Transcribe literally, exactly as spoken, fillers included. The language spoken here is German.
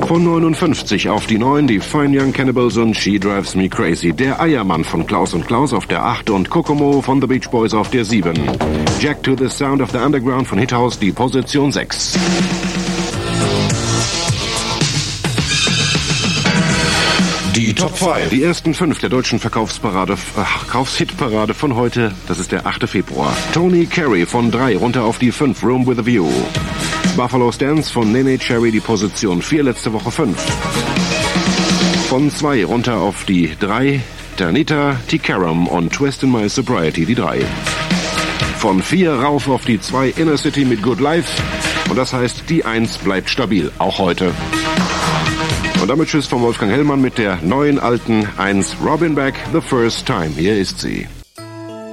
Von neunundfünfzig auf die neun, die Fine Young Cannibals und She Drives Me Crazy. Der Eiermann von Klaus und Klaus auf der acht und Kokomo von The Beach Boys auf der sieben. Jack to the Sound of the Underground von Hithouse, die Position sechs. Die Top fünf. Die ersten fünf der deutschen Verkaufsparade, ach, Verkaufshitparade von heute, das ist der achte Februar. Tony Carey von drei runter auf die fünf, Room with a View. Buffalo Stance von Nene Cherry, die Position vier, letzte Woche fünf. Von zwei runter auf die drei, Tanita, T-Karam und Twist in My Sobriety, die drei. Von vier rauf auf die zwei, Inner City mit Good Life. Und das heißt, die eins bleibt stabil, auch heute. Und damit tschüss von Wolfgang Hellmann mit der neuen alten eins, Robin Beck, The First Time. Hier ist sie.